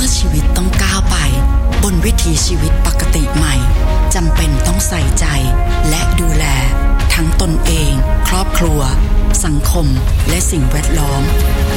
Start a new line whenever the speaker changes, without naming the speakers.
มื่อชีวิตต้องก้าวไปบนวิถีชีวิตปกติใหม่จำเป็นต้องใส่ใจและดูแลทั้งตนเองครอบครัวสังคมและสิ่งแวดล้อม